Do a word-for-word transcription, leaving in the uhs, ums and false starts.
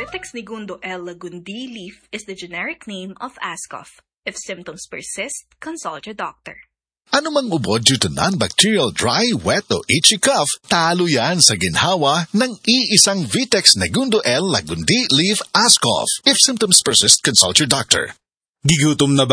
Vitex Negundo L. lagundi leaf is the generic name of Ascof. If symptoms persist, consult your doctor. Anumang ubo due to non-bacterial dry, wet o itchy cough, talo yan sa ginhawa ng iisang Vitex Negundo L. lagundi leaf Ascof. If symptoms persist, consult your doctor. Gigutom na ba